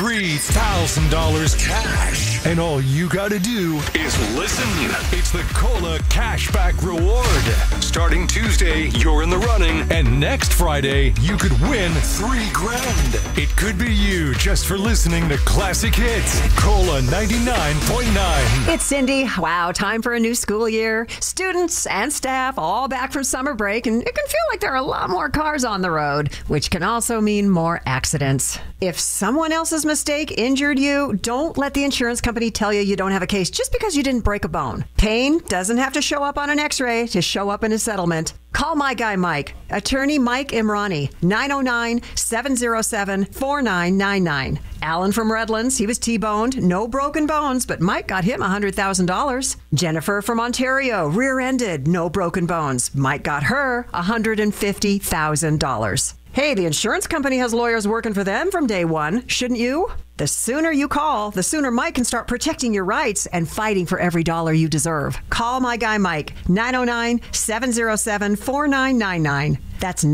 $3,000 cash. And all you gotta do is listen. It's the Cola Cashback Reward. Starting Tuesday, you're in the running. And next Friday, you could win $3,000. It could be you just for listening to Classic Hits. Cola 99.9. It's Cindy. Wow, time for a new school year. Students and staff all back from summer break, and it can feel like there are a lot more cars on the road, which can also mean more accidents. If someone else's mistake injured you, don't let the insurance company tell you don't have a case just because you didn't break a bone. Pain doesn't have to show up on an x-ray to show up in a settlement. Call my guy Mike, attorney Mike Imrani, 909-707-4999. Alan from Redlands, he was T-boned, no broken bones, but Mike got him $100,000. Jennifer from Ontario, rear-ended, no broken bones. Mike got her $150,000. Hey, the insurance company has lawyers working for them from day one, shouldn't you? The sooner you call, the sooner Mike can start protecting your rights and fighting for every dollar you deserve. Call my guy Mike, 909-707-4999. That's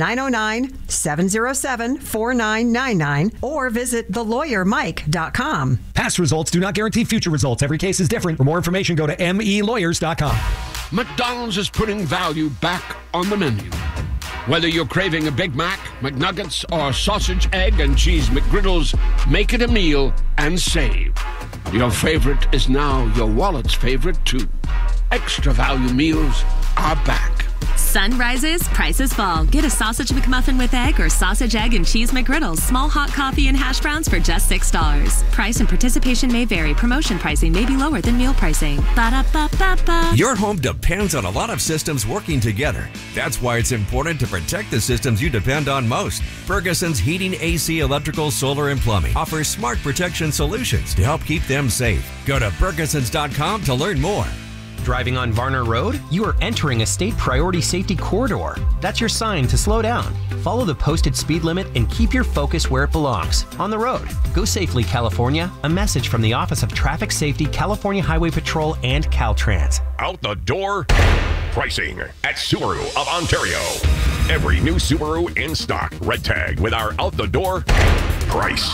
909-707-4999, or visit thelawyermike.com. Past results do not guarantee future results. Every case is different. For more information, go to melawyers.com. McDonald's is putting value back on the menu. Whether you're craving a Big Mac, McNuggets, or sausage, egg, and cheese McGriddles, make it a meal and save. Your favorite is now your wallet's favorite, too. Extra value meals are back. Sun rises, prices fall. Get a sausage McMuffin with egg or sausage, egg, and cheese McGriddles. Small hot coffee and hash browns for just $6. Price and participation may vary. Promotion pricing may be lower than meal pricing. Ba-da-ba-ba-ba. Your home depends on a lot of systems working together. That's why it's important to protect the systems you depend on most. Ferguson's Heating, AC, Electrical, Solar, and Plumbing offers smart protection solutions to help keep them safe. Go to Fergusons.com to learn more. Driving on Varner Road? You are entering a state priority safety corridor. That's your sign to slow down. Follow the posted speed limit and keep your focus where it belongs, on the road. Go safely, California. A message from the Office of Traffic Safety, California Highway Patrol, and Caltrans. Out the door pricing at Subaru of Ontario. Every new Subaru in stock, red tag with our out the door price.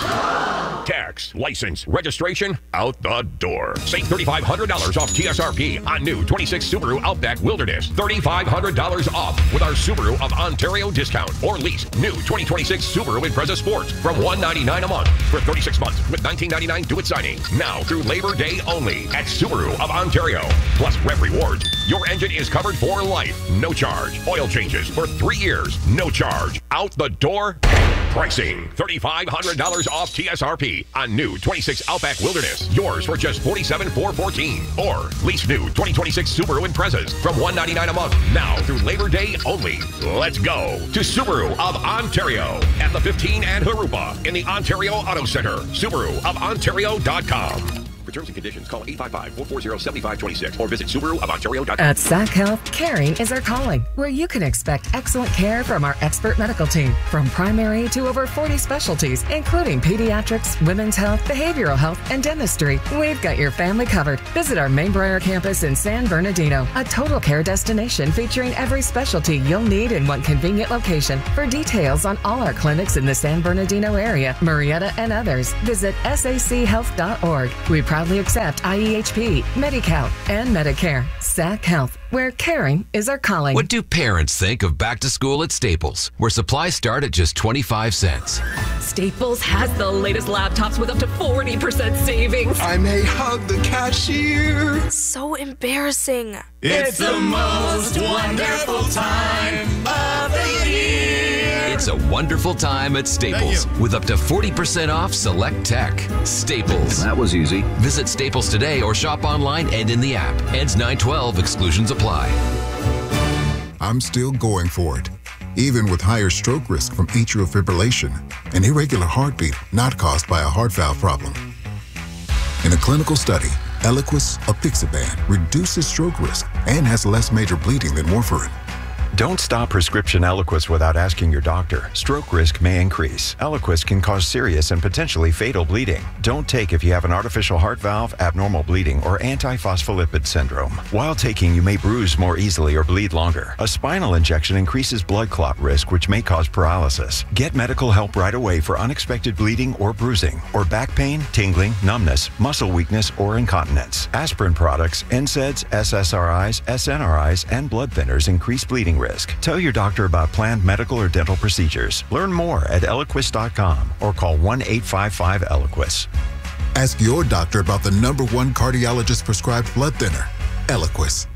Tax, license, registration, out the door. Save $3,500 off TSRP on new 26 Subaru Outback Wilderness. $3,500 off with our Subaru of Ontario discount. Or lease new 2026 Subaru Impreza Sport from $199 a month for 36 months with $19.99 due at signing. Now through Labor Day only at Subaru of Ontario. Plus Rev Rewards. Your engine is covered for life. No charge. Oil changes for 3 years. No charge. Out the door pricing. $3,500 off TSRP on new 26 Outback Wilderness. Yours for just $47,414. Or lease new 2026 Subaru Imprezas from $199 a month. Now through Labor Day only. Let's go to Subaru of Ontario at the 15 and Harupa in the Ontario Auto Center. SubaruofOntario.com. For terms and conditions, call 855-440-7526 or visit SubaruofOntario.com. At SAC Health, caring is our calling, where you can expect excellent care from our expert medical team. From primary to over 40 specialties, including pediatrics, women's health, behavioral health, and dentistry. We've got your family covered. Visit our Mainbriar campus in San Bernardino, a total care destination featuring every specialty you'll need in one convenient location. For details on all our clinics in the San Bernardino area, Marietta, and others, visit sachhealth.org. We proudly accept IEHP, Medi-Cal, and Medicare. SAC Health, where caring is our calling. What do parents think of back to school at Staples, where supplies start at just 25 cents? Staples has the latest laptops with up to 40% savings. I may hug the cashier. So embarrassing. It's the most wonderful time of the year. It's a wonderful time at Staples with up to 40% off select tech. Staples. That was easy. Visit Staples today or shop online and in the app. Ends 9/12. Exclusions apply. I'm still going for it, even with higher stroke risk from atrial fibrillation, an irregular heartbeat not caused by a heart valve problem. In a clinical study, Eliquis apixaban reduces stroke risk and has less major bleeding than warfarin. Don't stop prescription Eliquis without asking your doctor. Stroke risk may increase. Eliquis can cause serious and potentially fatal bleeding. Don't take if you have an artificial heart valve, abnormal bleeding, or antiphospholipid syndrome. While taking, you may bruise more easily or bleed longer. A spinal injection increases blood clot risk, which may cause paralysis. Get medical help right away for unexpected bleeding or bruising, or back pain, tingling, numbness, muscle weakness, or incontinence. Aspirin products, NSAIDs, SSRIs, SNRIs, and blood thinners increase bleeding risk. Tell your doctor about planned medical or dental procedures. Learn more at Eliquis.com or call 1-855-ELIQUIS. Ask your doctor about the #1 cardiologist prescribed blood thinner, Eliquis.